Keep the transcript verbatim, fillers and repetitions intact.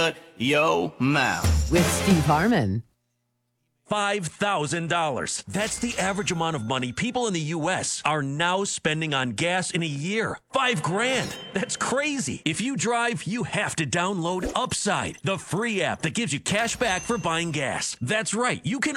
Yo mouth. With Steve Harmon. five thousand dollars. That's the average amount of money people in the U S are now spending on gas in a year. Five grand. That's crazy. If you drive, you have to download Upside, the free app that gives you cash back for buying gas. That's right. You can